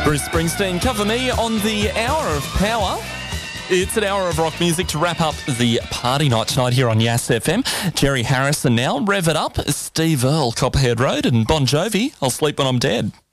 Bruce Springsteen, cover me on the Hour of Power. It's an hour of rock music to wrap up the party night tonight here on Yass FM. Jerry Harrison now, Rev It Up, Steve Earle, Copperhead Road, and Bon Jovi, I'll Sleep When I'm Dead.